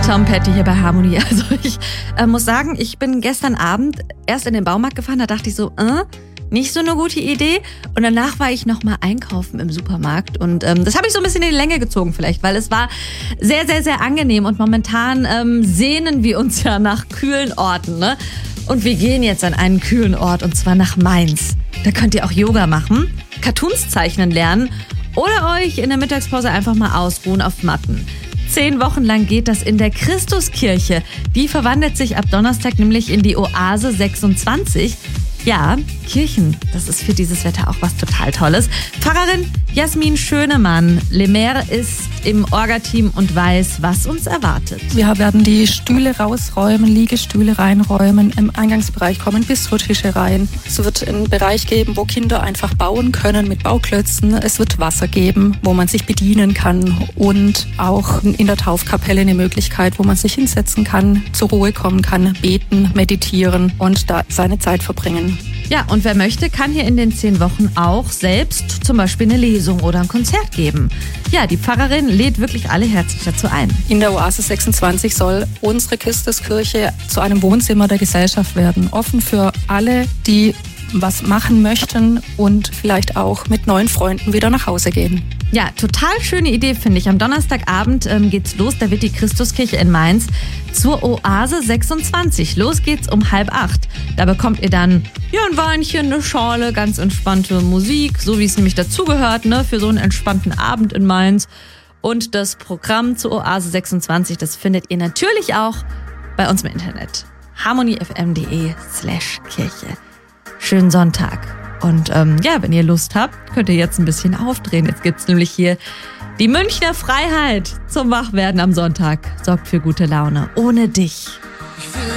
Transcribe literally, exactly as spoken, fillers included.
Tom Petty hier bei Harmonie. Also ich äh, muss sagen, ich bin gestern Abend erst in den Baumarkt gefahren, da dachte ich so, äh, nicht so eine gute Idee. Und danach war ich nochmal einkaufen im Supermarkt. Und ähm, das habe ich so ein bisschen in die Länge gezogen vielleicht, weil es war sehr, sehr, sehr angenehm. Und momentan ähm, sehnen wir uns ja nach kühlen Orten, ne? Und wir gehen jetzt an einen kühlen Ort, und zwar nach Mainz. Da könnt ihr auch Yoga machen, Cartoons zeichnen lernen oder euch in der Mittagspause einfach mal ausruhen auf Matten. Zehn Wochen lang geht das in der Christuskirche. Die verwandelt sich ab Donnerstag nämlich in die Oase sechsundzwanzig. Ja, Kirchen, das ist für dieses Wetter auch was total Tolles. Pfarrerin Jasmin Schönemann, Lemaire ist im Orga-Team und weiß, was uns erwartet. Wir werden die Stühle rausräumen, Liegestühle reinräumen. Im Eingangsbereich kommen Bistrotische rein. Es wird einen Bereich geben, wo Kinder einfach bauen können mit Bauklötzen. Es wird Wasser geben, wo man sich bedienen kann, und auch in der Taufkapelle eine Möglichkeit, wo man sich hinsetzen kann, zur Ruhe kommen kann, beten, meditieren und da seine Zeit verbringen. Ja, und wer möchte, kann hier in den zehn Wochen auch selbst zum Beispiel eine Lesung oder ein Konzert geben. Ja, die Pfarrerin lädt wirklich alle herzlich dazu ein. In der Oase sechsundzwanzig soll unsere Christuskirche zu einem Wohnzimmer der Gesellschaft werden. Offen für alle, die was machen möchten und vielleicht auch mit neuen Freunden wieder nach Hause gehen. Ja, total schöne Idee, finde ich. Am Donnerstagabend ähm, geht's los. Da wird die Christuskirche in Mainz zur Oase sechsundzwanzig. Los geht's um halb acht. Da bekommt ihr dann ja, ein Weinchen, eine Schorle, ganz entspannte Musik, so wie es nämlich dazugehört, ne, für so einen entspannten Abend in Mainz. Und das Programm zur Oase sechsundzwanzig, das findet ihr natürlich auch bei uns im Internet. harmoniefm.de slash Kirche. Schönen Sonntag. Und ähm, ja, wenn ihr Lust habt, könnt ihr jetzt ein bisschen aufdrehen. Jetzt gibt's nämlich hier die Münchner Freiheit zum Wachwerden am Sonntag. Sorgt für gute Laune. Ohne dich.